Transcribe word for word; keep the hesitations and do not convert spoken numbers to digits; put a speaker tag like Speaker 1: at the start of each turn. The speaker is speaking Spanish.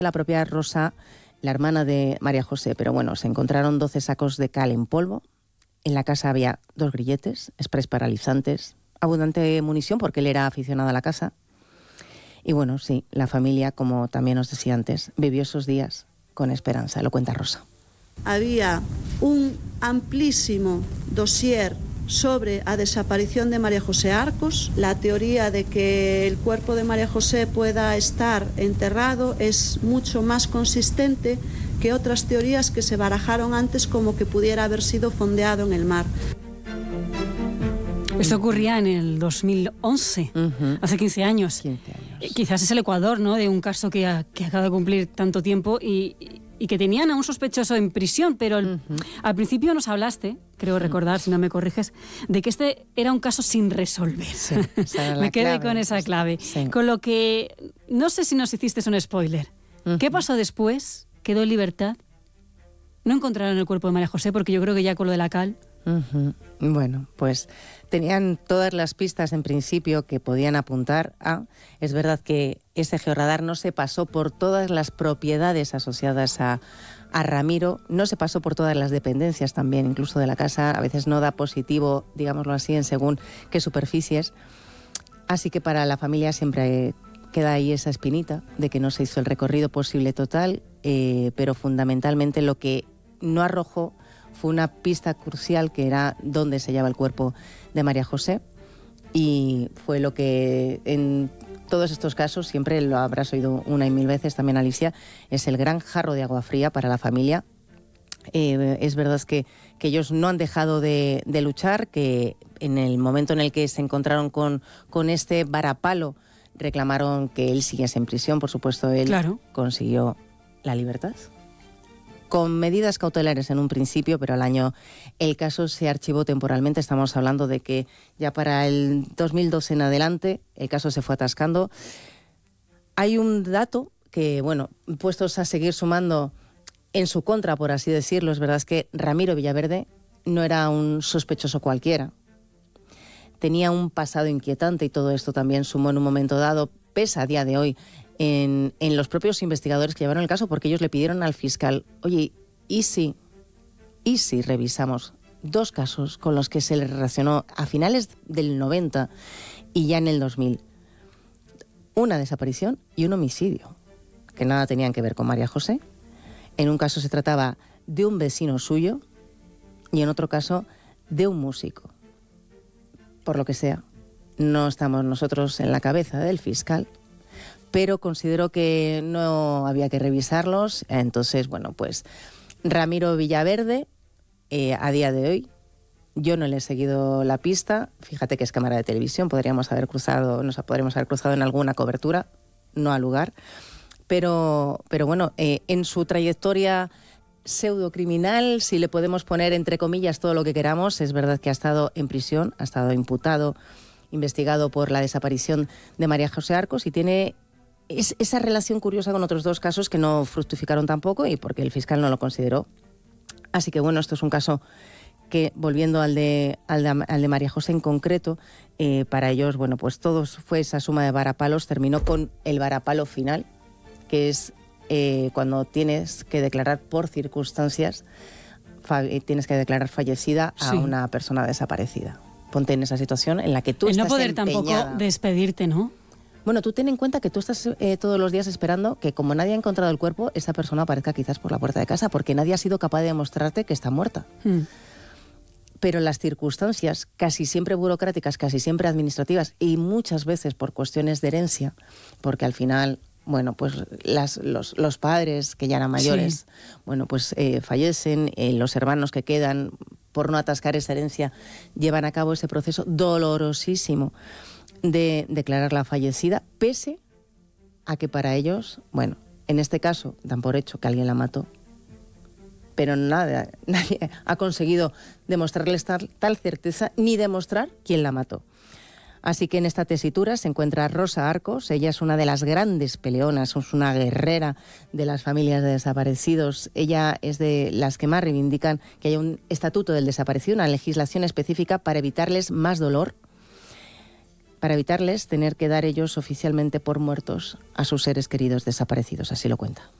Speaker 1: La propia Rosa, la hermana de María José, pero bueno, se encontraron doce sacos de cal en polvo. En la casa había dos grilletes, sprays paralizantes, abundante munición porque él era aficionado a la caza. Y bueno, sí, la familia, como también os decía antes, vivió esos días con esperanza. Lo cuenta Rosa.
Speaker 2: Había un amplísimo dossier sobre a desaparición de María José Arcos. La teoría de que el cuerpo de María José pueda estar enterrado es mucho más consistente que otras teorías que se barajaron antes, como que pudiera haber sido fondeado en el mar.
Speaker 3: Esto ocurría en el dos mil once, uh-huh. hace quince años.
Speaker 1: quince años.
Speaker 3: Quizás es el Ecuador, ¿no?, de un caso que, ha, que acaba de cumplir tanto tiempo y, y que tenían a un sospechoso en prisión, pero el, uh-huh. al principio nos hablaste, creo recordar, uh-huh. si no me corriges, de que este era un caso sin resolver. Sí, me quedé clave. con esa clave. Sí. Con lo que, no sé si nos hiciste un spoiler. Uh-huh. ¿Qué pasó después? ¿Quedó en libertad? ¿No encontraron el cuerpo de María José? Porque yo creo que ya con lo de la cal...
Speaker 1: Uh-huh. Bueno, pues tenían todas las pistas en principio que podían apuntar a... Es verdad que ese georradar no se pasó por todas las propiedades asociadas a, a Ramiro, no se pasó por todas las dependencias también, incluso de la casa. A veces no da positivo, digámoslo así, en según qué superficies. Así que para la familia siempre queda ahí esa espinita de que no se hizo el recorrido posible total, eh, pero fundamentalmente lo que no arrojó fue una pista crucial, que era dónde se hallaba el cuerpo de María José, y fue lo que en todos estos casos, siempre lo habrás oído una y mil veces también, Alicia, es el gran jarro de agua fría para la familia. Eh, es verdad que, que ellos no han dejado de, de luchar, que en el momento en el que se encontraron con, con este varapalo, reclamaron que él siguiese en prisión. Por supuesto, él claro. consiguió la libertad, con medidas cautelares en un principio, pero al año el caso se archivó temporalmente. Estamos hablando de que ya para el dos mil doce en adelante el caso se fue atascando. Hay un dato que, bueno, puestos a seguir sumando en su contra, por así decirlo, es verdad es que Ramiro Villaverde no era un sospechoso cualquiera. Tenía un pasado inquietante y todo esto también sumó en un momento dado, pesa a día de hoy, En, en los propios investigadores que llevaron el caso, porque ellos le pidieron al fiscal, oye, ¿y si, y si revisamos dos casos con los que se le relacionó a finales del noventa y ya en el dos mil? Una desaparición y un homicidio, que nada tenían que ver con María José. En un caso se trataba de un vecino suyo y en otro caso de un músico. Por lo que sea, no estamos nosotros en la cabeza del fiscal, pero considero que no había que revisarlos. Entonces, bueno, pues Ramiro Villaverde, eh, a día de hoy, yo no le he seguido la pista. Fíjate que es cámara de televisión, podríamos haber cruzado, nos podríamos haber cruzado en alguna cobertura, no al lugar. Pero, pero bueno, eh, en su trayectoria pseudocriminal, si le podemos poner entre comillas todo lo que queramos, es verdad que ha estado en prisión, ha estado imputado, investigado por la desaparición de María José Arcos, y tiene es, esa relación curiosa con otros dos casos que no fructificaron tampoco y porque el fiscal no lo consideró. Así que bueno, esto es un caso que, volviendo al de, al de, al de María José en concreto, eh, para ellos, bueno, pues todo fue esa suma de varapalos, terminó con el varapalo final, que es eh, cuando tienes que declarar por circunstancias, fa, tienes que declarar fallecida a sí. una persona desaparecida. Ponte en esa situación en la que tú
Speaker 3: el
Speaker 1: estás
Speaker 3: no poder
Speaker 1: empeñada.
Speaker 3: Tampoco despedirte, ¿no?
Speaker 1: Bueno, tú ten en cuenta que tú estás eh, todos los días esperando que, como nadie ha encontrado el cuerpo, esa persona aparezca quizás por la puerta de casa, porque nadie ha sido capaz de demostrarte que está muerta. Hmm. Pero las circunstancias, casi siempre burocráticas, casi siempre administrativas, y muchas veces por cuestiones de herencia, porque al final, bueno, pues las, los, los padres, que ya eran mayores, sí. bueno, pues eh, fallecen, eh, los hermanos que quedan, por no atascar esa herencia, llevan a cabo ese proceso dolorosísimo de declararla fallecida, pese a que para ellos, bueno, en este caso dan por hecho que alguien la mató, pero nada, nadie ha conseguido demostrarles tal, tal certeza ni demostrar quién la mató. Así que en esta tesitura se encuentra Rosa Arcos. Ella es una de las grandes peleonas, es una guerrera de las familias de desaparecidos. Ella es de las que más reivindican que haya un estatuto del desaparecido, una legislación específica para evitarles más dolor. para evitarles tener que dar ellos oficialmente por muertos a sus seres queridos desaparecidos. Así lo cuenta.